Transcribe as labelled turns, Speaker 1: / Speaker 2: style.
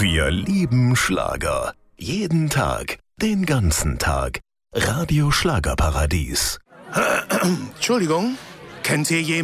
Speaker 1: Wir lieben Schlager. Jeden Tag, den ganzen Tag. Radio Schlagerparadies.
Speaker 2: Entschuldigung, kennt ihr jemanden?